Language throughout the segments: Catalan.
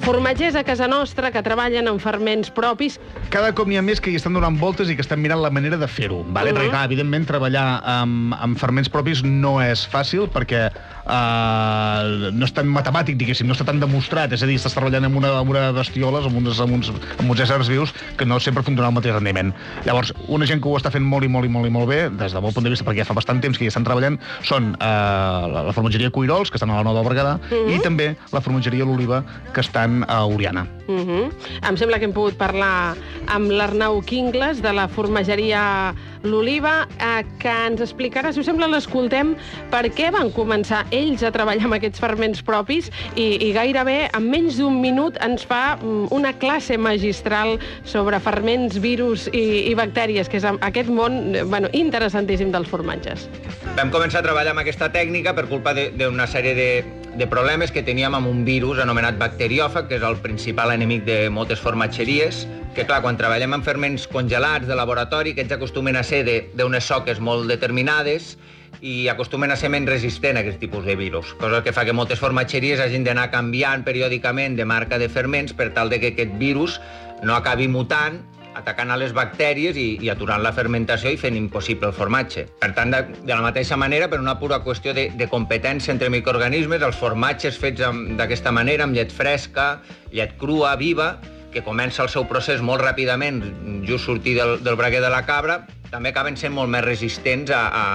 formatgers a casa nostra que treballen amb ferments propis. Cada cop n'hi ha més que hi estan donant voltes i que estan mirant la manera de fer-ho. Vale? Perquè, clar, evidentment, treballar amb ferments propis no és fàcil perquè no és tan matemàtic, diguéssim, no està tan demostrat. És a dir, estàs treballant amb una bestiola, amb uns éssers vius que no sempre funcionen al mateix rendiment. Llavors, una gent que ho està fent molt bé, des del meu punt de vista, perquè ja fa bastant temps que hi estan treballant, són la formatgeria Cuirols, que estan a la Nou del Berguedà, i també la formatgeria L'Oliva, que estan a Oriana. Em sembla que hem pogut parlar amb l'Arnau Quingles, de la formatgeria L'Oliva, que ens explicarà, si us sembla, l'escoltem, per què van començar ells a treballar amb aquests ferments propis i gairebé en menys d'un minut ens fa una classe magistral sobre ferments, virus i bactèries, que és aquest món interessantíssim dels formatges. Vam començar a treballar amb aquesta tècnica per culpa d'una sèrie de problemes que teníem amb un virus anomenat bacteriòfag, que és el principal enemic de moltes formatgeries, que clar, quan treballem amb ferments congelats de laboratori, aquests acostumen a ser d'unes soques molt determinades i acostumen a ser menys resistents a aquest tipus de virus, cosa que fa que moltes formatgeries hagin d'anar canviant periòdicament de marca de ferments per tal de que aquest virus no acabi mutant, atacant a les bactèries i aturant la fermentació i fent impossible el formatge. Per tant, de la mateixa manera, per una pura qüestió de competència entre microorganismes, els formatges fets d'aquesta manera, amb llet fresca, llet crua, viva, que comença el seu procés molt ràpidament, just sortir del braguer de la cabra, també acaben sent molt més resistents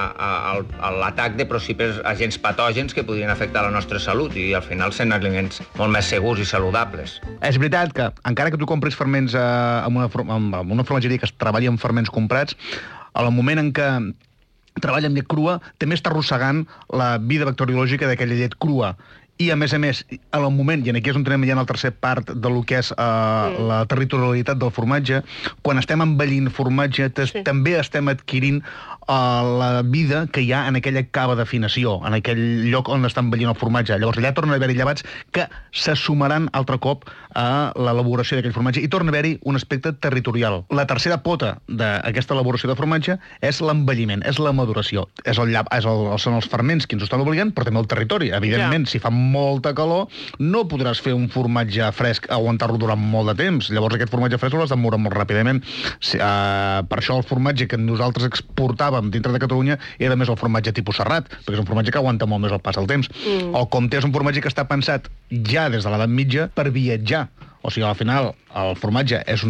a l'atac de possibles agents patògens que podrien afectar la nostra salut i al final sent aliments molt més segurs i saludables. És veritat que, encara que tu compris ferments amb una formatgeria que es treballi amb ferments comprats, al moment en què treballa amb llet crua, també està arrossegant la vida bacteriològica d'aquella llet crua. I, a més, al moment, i aquí és on tenim ja en el tercer part de lo que és la territorialitat del formatge, quan estem envellint formatge, també estem adquirint la vida que hi ha en aquella cava d'afinació, en aquell lloc on està envellint el formatge. Llavors, allà torna a haver-hi llevats que se sumaran altre cop a l'elaboració d'aquell formatge i torna a haver-hi un aspecte territorial. La tercera pota d'aquesta elaboració de formatge és l'envelliment, és la maduració. Són els ferments qui ens ho estan obligant, però també el territori. Evidentment, si fa molta calor, no podràs fer un formatge fresc, aguantar-lo durant molt de temps. Llavors, aquest formatge fresc l'has de moure molt ràpidament. Per això el formatge que nosaltres exportàvem dintre de Catalunya era més el formatge tipus serrat, perquè és un formatge que aguanta molt més el pas del temps. El comté és un formatge que està pensat ja des de l'edat mitja per viatjar. O sigui, al final, el formatge és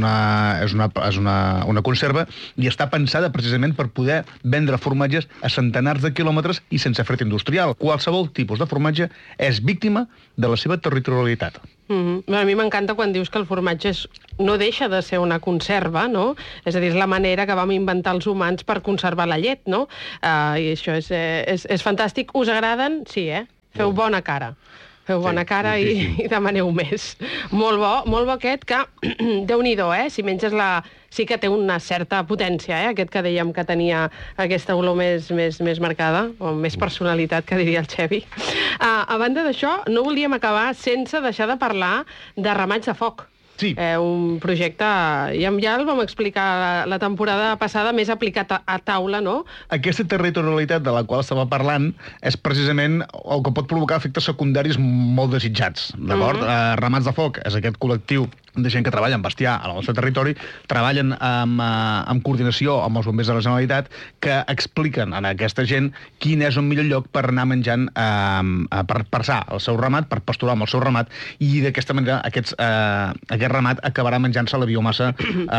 una conserva i està pensada precisament per poder vendre formatges a centenars de quilòmetres i sense fred industrial. Qualsevol tipus de formatge és víctima de la seva territorialitat. A mi m'encanta quan dius que el formatge no deixa de ser una conserva, no? És a dir, és la manera que vam inventar els humans per conservar la llet, no? I això és fantàstic. Us agraden? Sí, Feu bona cara. Feu bona cara i demaneu més. Molt bo aquest, que Déu-n'hi-do, si menges sí que té una certa potència, aquest que dèiem que tenia aquesta olor més marcada, o més personalitat, que diria el Xevi. A banda d'això, no volíem acabar sense deixar de parlar de ramats de foc. Sí. Un projecte, ja el vam explicar la temporada passada, més aplicat a taula, no? Aquesta territorialitat de la qual estava parlant és precisament el que pot provocar efectes secundaris molt desitjats, d'acord? Ramats de foc és aquest col·lectiu de gent que treballa en bestiar al nostre territori, treballen en coordinació amb els bombers de la Generalitat, que expliquen a aquesta gent quin és el millor lloc per anar menjant, per passar el seu ramat, per pasturar amb el seu ramat, i d'aquesta manera aquest ramat acabarà menjant-se la biomassa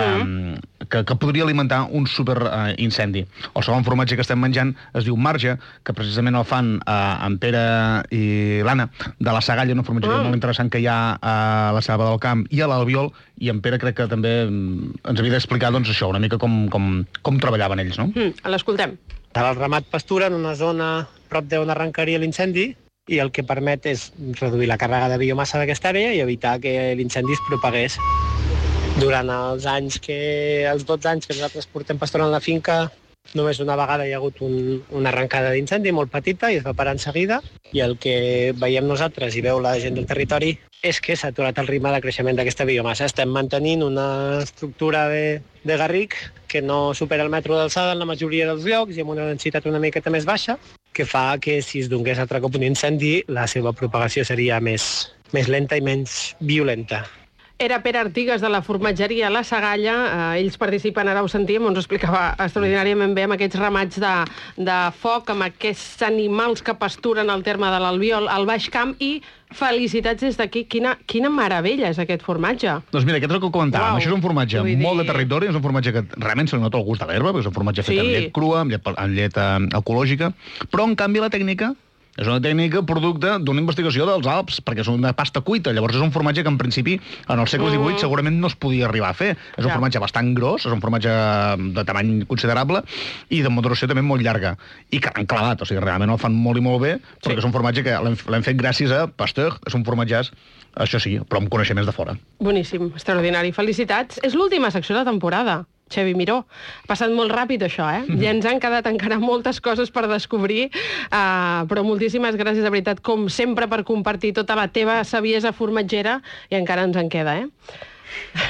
que podria alimentar un superincendi. El segon formatge que estem menjant es diu Marge, que precisament el fan en Pere i l'Anna, de la Sagalla, una formatgeria molt interessant que hi ha a la Selva del Camp i a l'Albiol, i en Pere crec que també ens havia d'explicar això, una mica com treballaven ells, no? L'escoltem. El ramat pastura en una zona prop d'on arrencaria l'incendi i el que permet és reduir la càrrega de biomassa d'aquesta àrea i evitar que l'incendi es propagués. Durant els 12 anys que nosaltres portem pasturant la finca, només una vegada hi ha hagut una arrencada d'incendi molt petita i es va parar en seguida, i el que veiem nosaltres i veu la gent del territori és que s'ha aturat el ritme de creixement d'aquesta biomassa. Estem mantenint una estructura de garric que no supera el metro d'alçada en la majoria dels llocs i amb una densitat una miqueta més baixa, que fa que si es donés altre cop un incendi la seva propagació seria més més lenta i menys violenta. Era Pere Artigas de la formatgeria La Sagalla. Ells participen, ara ho sentíem, ens ho explicava extraordinàriament bé, amb aquests ramats de foc, amb aquests animals que pasturen al terme de l'Albiol, al Baix Camp, i felicitats des d'aquí. Quina meravella és aquest formatge. Doncs mira, aquest és el que comentàvem. Això és un formatge molt de territori, és un formatge que realment se li nota el gust de l'herba, perquè és un formatge fet amb llet crua, amb llet ecològica, però en canvi la tècnica és una tècnica producte d'una investigació dels Alps, perquè és una pasta cuita. Llavors és un formatge que, en principi, en el segle XVIII segurament no es podia arribar a fer. És un formatge bastant gros, és un formatge de tamany considerable i de maduració també molt llarga. I que l'han clavat, o sigui, realment el fan molt i molt bé, perquè és un formatge que l'hem fet gràcies a Pasteur. És un formatgès, això sí, però amb coneixements de fora. Boníssim, extraordinari. Felicitats. És l'última secció de temporada. Xevi Miró. Ha passat molt ràpid, això, Ja ens han quedat encara moltes coses per descobrir, però moltíssimes gràcies, de veritat, com sempre, per compartir tota la teva saviesa formatgera, i encara ens en queda,